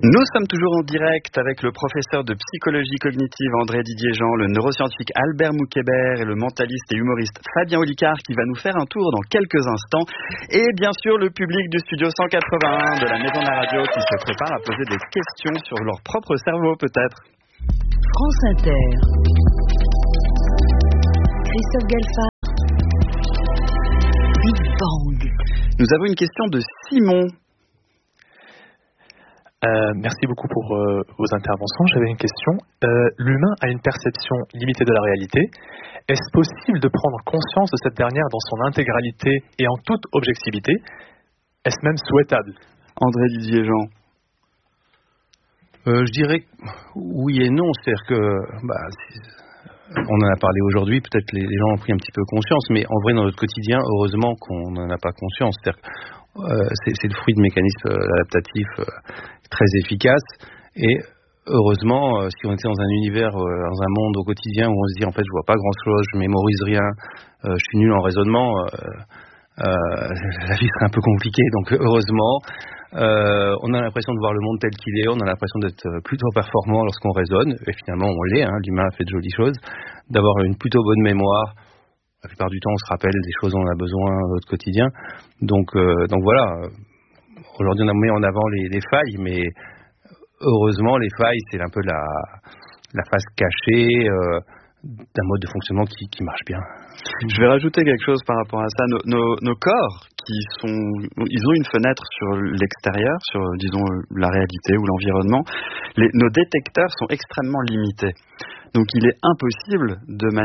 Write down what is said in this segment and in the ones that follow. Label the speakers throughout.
Speaker 1: Nous sommes toujours en direct avec le professeur de psychologie cognitive André Didier-Jean, le neuroscientifique Albert Moukébert et le mentaliste et humoriste Fabien Olicard qui va nous faire un tour dans quelques instants. Et bien sûr le public du studio 181 de la Maison de la Radio qui se prépare à poser des questions sur leur propre cerveau peut-être.
Speaker 2: France Inter. Christophe Galfard. Big Bang.
Speaker 1: Nous avons une question de Simon.
Speaker 3: Merci beaucoup pour vos interventions. J'avais une question. L'humain a une perception limitée de la réalité. Est-ce possible de prendre conscience de cette dernière dans son intégralité et en toute objectivité? Est-ce même souhaitable?
Speaker 1: André Didier-Jean.
Speaker 4: Je dirais oui et non. C'est-à-dire que, on en a parlé aujourd'hui, peut-être les gens ont pris un petit peu conscience, mais en vrai, dans notre quotidien, heureusement qu'on n'en a pas conscience. C'est-à-dire que, c'est le fruit de mécanismes adaptatifs très efficaces. Et heureusement, si on était dans un univers, dans un monde au quotidien où on se dit en fait je vois pas grand-chose, je mémorise rien, je suis nul en raisonnement, la vie serait un peu compliquée. Donc heureusement, on a l'impression de voir le monde tel qu'il est, on a l'impression d'être plutôt performant lorsqu'on raisonne, et finalement on l'est, l'humain a fait de jolies choses, d'avoir une plutôt bonne mémoire. La plupart du temps, on se rappelle des choses dont on a besoin dans notre quotidien. Donc voilà. Aujourd'hui, on a mis en avant les failles, mais heureusement, les failles, c'est un peu la face cachée d'un mode de fonctionnement qui marche bien.
Speaker 1: Je vais rajouter quelque chose par rapport à ça. Nos corps, ils ont une fenêtre sur l'extérieur, sur, disons, la réalité ou l'environnement. Nos détecteurs sont extrêmement limités. Donc il est impossible,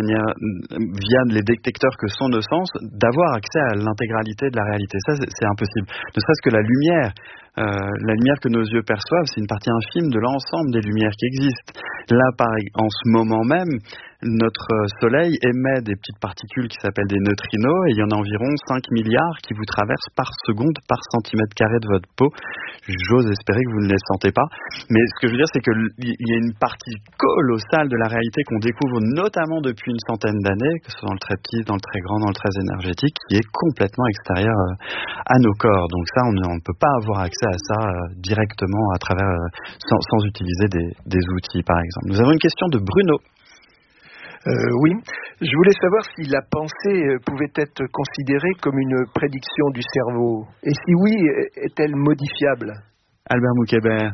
Speaker 1: via les détecteurs que sont nos sens, d'avoir accès à l'intégralité de la réalité. Ça, c'est impossible. Ne serait-ce que la lumière que nos yeux perçoivent, c'est une partie infime de l'ensemble des lumières qui existent. Là, en ce moment même, notre Soleil émet des petites particules qui s'appellent des neutrinos, et il y en a environ 5 milliards qui vous traversent par seconde, par centimètre carré de votre peau. J'ose espérer que vous ne les sentez pas. Mais ce que je veux dire, c'est qu'il y a une partie colossale de la réalité qu'on découvre notamment depuis une centaine d'années, que ce soit dans le très petit, dans le très grand, dans le très énergétique, qui est complètement extérieure à nos corps. Donc ça, on ne peut pas avoir accès à ça directement à travers, sans utiliser des outils, par exemple. Nous avons une question de Bruno.
Speaker 5: Oui, je voulais savoir si la pensée pouvait être considérée comme une prédiction du cerveau. Et si oui, est-elle modifiable?
Speaker 1: Albert Moukébert.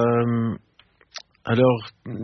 Speaker 6: Alors,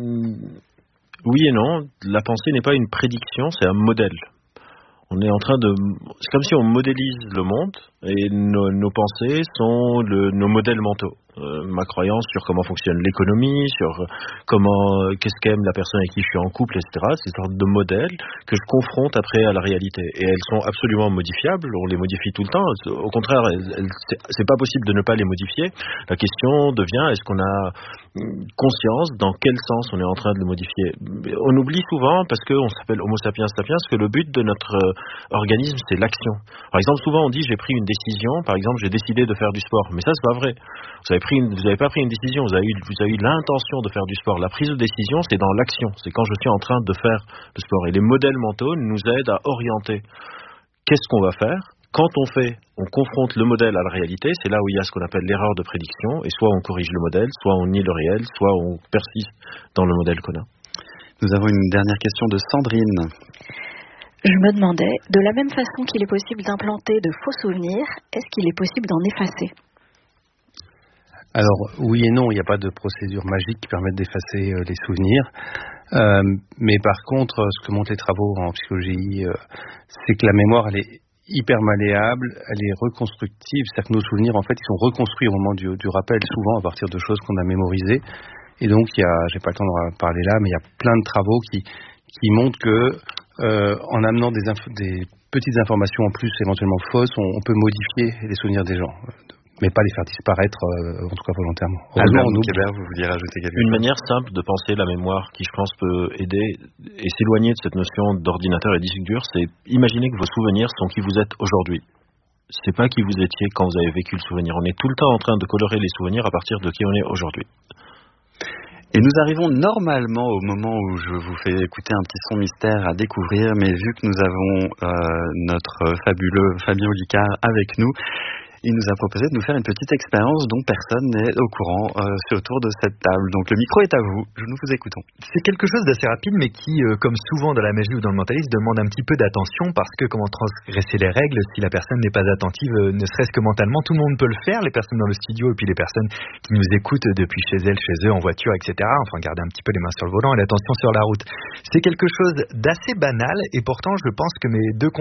Speaker 6: oui et non. La pensée n'est pas une prédiction, c'est un modèle. On est en train c'est comme si on modélise le monde et nos pensées sont nos modèles mentaux. Ma croyance sur comment fonctionne l'économie, sur qu'est-ce qu'aime la personne avec qui je suis en couple, etc. C'est une sorte de modèle que je confronte après à la réalité. Et elles sont absolument modifiables, on les modifie tout le temps. Au contraire, c'est pas possible de ne pas les modifier. La question devient, est-ce qu'on a conscience dans quel sens on est en train de les modifier? On oublie souvent, parce qu'on s'appelle Homo sapiens sapiens, que le but de notre organisme, c'est l'action. Par exemple, souvent on dit j'ai pris une décision, par exemple j'ai décidé de faire du sport, mais ça c'est pas vrai. Vous n'avez pas pris une décision, vous avez eu l'intention de faire du sport. La prise de décision, c'est dans l'action, c'est quand je suis en train de faire le sport. Et les modèles mentaux nous aident à orienter. Qu'est-ce qu'on va faire? Quand on confronte le modèle à la réalité, c'est là où il y a ce qu'on appelle l'erreur de prédiction, et soit on corrige le modèle, soit on nie le réel, soit on persiste dans le modèle qu'on a.
Speaker 1: Nous avons une dernière question de Sandrine.
Speaker 2: Je me demandais, de la même façon qu'il est possible d'implanter de faux souvenirs, est-ce qu'il est possible d'en effacer?
Speaker 4: Alors, oui et non, il n'y a pas de procédure magique qui permette d'effacer les souvenirs. Mais par contre, ce que montrent les travaux en psychologie, c'est que la mémoire, elle est hyper malléable, elle est reconstructive. C'est-à-dire que nos souvenirs, en fait, ils sont reconstruits au moment du rappel, souvent à partir de choses qu'on a mémorisées. Et donc, j'ai pas le temps d'en parler là, mais il y a plein de travaux qui montrent que, en amenant des petites informations en plus, éventuellement fausses, on peut modifier les souvenirs des gens. Mais pas les faire disparaître, en tout cas volontairement.
Speaker 1: Albert Moukébert, vous vouliez rajouter quelque chose?
Speaker 6: Une manière simple de penser la mémoire qui, je pense, peut aider et s'éloigner de cette notion d'ordinateur et disque dur, c'est imaginer que vos souvenirs sont qui vous êtes aujourd'hui. C'est pas qui vous étiez quand vous avez vécu le souvenir. On est tout le temps en train de colorer les souvenirs à partir de qui on est aujourd'hui.
Speaker 1: Et nous arrivons normalement au moment où je vous fais écouter un petit son mystère à découvrir, mais vu que nous avons notre fabuleux Fabien Olicard avec nous, il nous a proposé de nous faire une petite expérience dont personne n'est au courant autour de cette table. Donc le micro est à vous, nous vous écoutons.
Speaker 7: C'est quelque chose d'assez rapide, mais qui, comme souvent dans la magie ou dans le mentalisme, demande un petit peu d'attention, parce que comment transgresser les règles si la personne n'est pas attentive, ne serait-ce que mentalement. Tout le monde peut le faire, les personnes dans le studio et puis les personnes qui nous écoutent depuis chez elles, chez eux, en voiture, etc. Enfin, garder un petit peu les mains sur le volant et l'attention sur la route. C'est quelque chose d'assez banal, et pourtant je pense que mes deux